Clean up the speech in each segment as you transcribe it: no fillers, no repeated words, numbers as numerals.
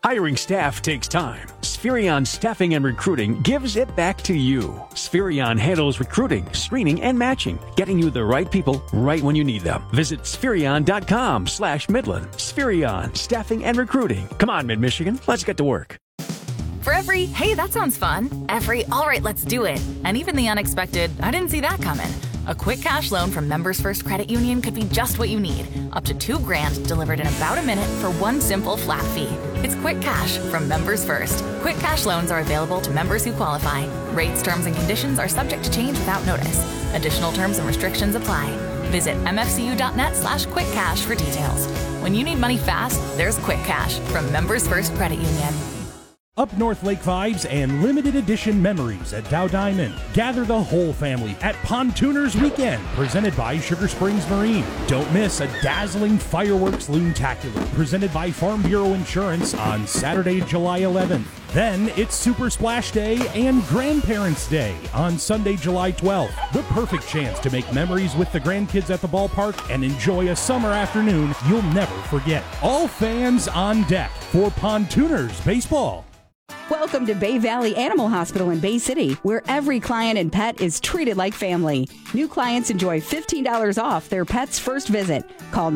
Hiring staff takes time. Spherion Staffing and Recruiting gives it back to you. Spherion handles recruiting, screening, and matching, getting you the right people right when you need them. Visit Spherion.com/Midland. Spherion Staffing and Recruiting. Come on, Mid-Michigan, let's get to work. For every, hey, that sounds fun, every, all right, let's do it, and even the unexpected, I didn't see that coming. A quick cash loan from Members First Credit Union could be just what you need. Up to $2,000 delivered in about a minute for one simple flat fee. It's Quick Cash from Members First. Quick cash loans are available to members who qualify. Rates, terms, and conditions are subject to change without notice. Additional terms and restrictions apply. Visit mfcu.net/quickcash for details. When you need money fast, there's Quick Cash from Members First Credit Union. Up North Lake vibes and limited edition memories at Dow Diamond. Gather the whole family at Pontooners Weekend, presented by Sugar Springs Marine. Don't miss a dazzling fireworks loontacular, presented by Farm Bureau Insurance on Saturday, July 11th. Then it's Super Splash Day and Grandparents' Day on Sunday, July 12th. The perfect chance to make memories with the grandkids at the ballpark and enjoy a summer afternoon you'll never forget. All fans on deck for Pontooners Baseball. Welcome to Bay Valley Animal Hospital in Bay City, where every client and pet is treated like family. New clients enjoy $15 off their pet's first visit. Call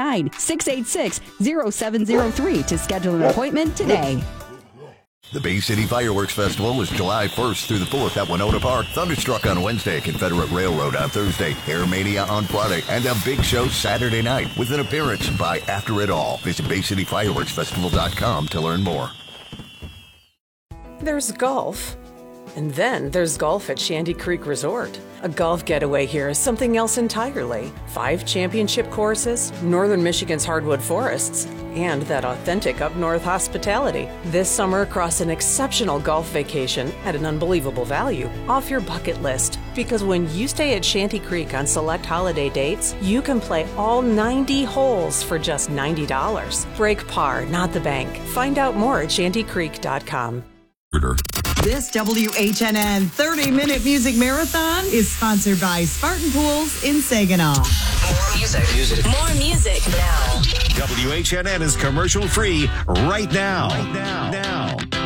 989-686-0703 to schedule an appointment today. The Bay City Fireworks Festival is July 1st through the 4th at Winona Park. Thunderstruck on Wednesday, Confederate Railroad on Thursday, Air Mania on Friday, and a big show Saturday night with an appearance by After It All. Visit BayCityFireworksFestival.com to learn more. There's golf, and then there's golf at Shanty Creek Resort. A golf getaway here is something else entirely. 5 championship courses, northern Michigan's hardwood forests, and that authentic up-north hospitality. This summer, across an exceptional golf vacation at an unbelievable value, off your bucket list. Because when you stay at Shanty Creek on select holiday dates, you can play all 90 holes for just $90. Break par, not the bank. Find out more at shantycreek.com. This WHNN 30-minute music marathon is sponsored by Spartan Pools in Saginaw. More music. More music now. WHNN is commercial free right now.